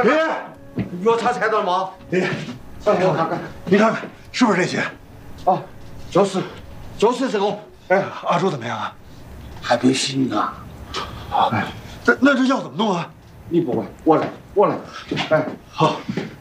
药材猜到了吗？ 爷爷，我看看，你看看是不是这些？ 啊，就是这个。 哎，阿朱怎么样啊？ 还没醒啊。 哎，那这药怎么弄啊？ 你不管，我来。哎， 好。